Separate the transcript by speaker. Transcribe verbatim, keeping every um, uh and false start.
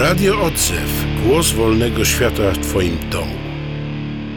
Speaker 1: Radio Odzew. Głos wolnego świata w Twoim domu.